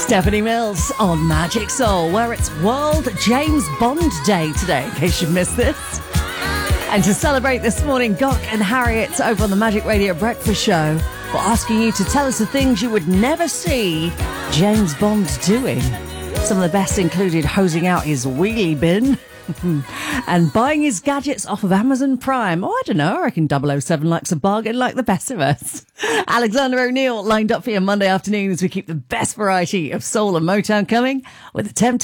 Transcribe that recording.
Stephanie Mills on Magic Soul, where it's World James Bond Day today, in case you've missed this. And to celebrate this morning, Gok and Harriet over on the Magic Radio Breakfast Show were asking you to tell us the things you would never see James Bond doing. Some of the best included hosing out his wheelie bin and buying his gadgets off of Amazon Prime. Oh, I don't know. I reckon 007 likes a bargain like the best of us. Alexander O'Neill lined up for you Monday afternoon as we keep the best variety of soul and Motown coming with the Temptations.